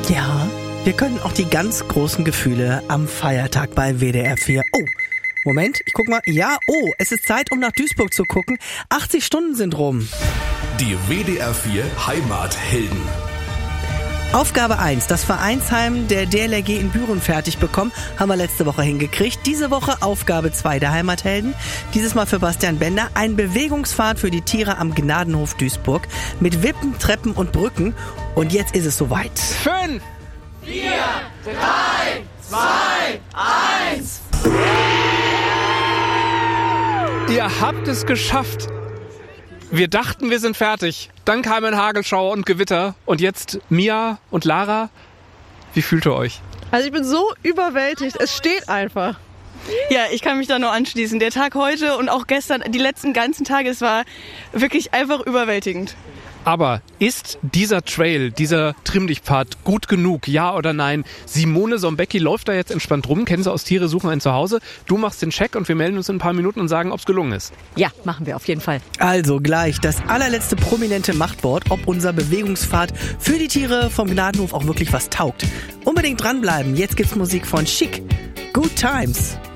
Ja, wir können auch die ganz großen Gefühle am Feiertag bei WDR 4. Oh, Moment, ich guck mal. Ja, es ist Zeit, um nach Duisburg zu gucken. 80 Stunden sind rum. Die WDR 4 Heimathelden. Aufgabe 1, das Vereinsheim der DLRG in Büren fertig bekommen, haben wir letzte Woche hingekriegt. Diese Woche Aufgabe 2 der Heimathelden. Dieses Mal für Bastian Bender. Ein Bewegungsfahrt für die Tiere am Gnadenhof Duisburg mit Wippen, Treppen und Brücken. Und jetzt ist es soweit. 5, 4, 3, 2, 1. Ihr habt es geschafft. Wir dachten, wir sind fertig. Dann kamen Hagelschauer und Gewitter. Und jetzt Mia und Lara. Wie fühlt ihr euch? Also ich bin so überwältigt. Es steht einfach. Ja, ich kann mich da nur anschließen. Der Tag heute und auch gestern, die letzten ganzen Tage, es war wirklich einfach überwältigend. Aber ist dieser Trail, dieser Trimm-Dich-Pfad gut genug? Ja oder nein? Simone Sombecki läuft da jetzt entspannt rum. Kennen Sie aus Tiere suchen ein Zuhause. Du machst den Check und wir melden uns in ein paar Minuten und sagen, ob es gelungen ist. Ja, machen wir auf jeden Fall. Also gleich das allerletzte prominente Machtwort, ob unser Bewegungspfad für die Tiere vom Gnadenhof auch wirklich was taugt. Unbedingt dranbleiben. Jetzt gibt's Musik von Chic. Good Times.